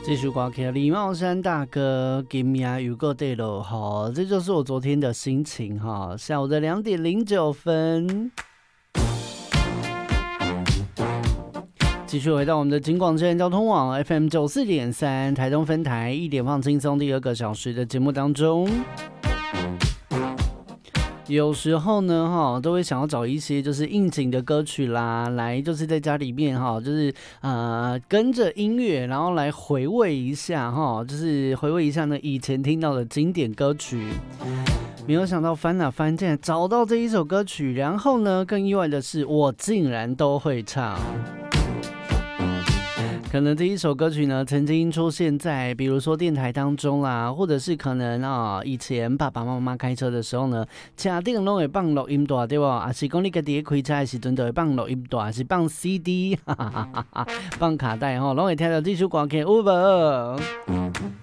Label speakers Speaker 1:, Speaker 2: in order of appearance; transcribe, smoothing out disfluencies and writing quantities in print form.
Speaker 1: 这首歌曲李茂山大哥今夜又过地了哈，这就是我昨天的心情哈。下午的2点09分，继续回到我们的警广之声交通网 FM 94.3台东分台1点放轻松第2个小时的节目当中。有时候呢，都会想要找一些就是应景的歌曲啦，来就是在家里面就是跟着音乐，然后来回味一下就是回味一下呢以前听到的经典歌曲。没有想到翻啊翻，竟然找到这一首歌曲，然后呢，更意外的是，我竟然都会唱。可能这一首歌曲呢，曾经出现在比如说电台当中啦，或者是可能以前爸爸妈妈开车的时候呢，车顶都会放录音带，对吧？还是讲你自己开车的时阵都会放录音带，还是放 CD， 放卡带都会听到这首歌曲，有无？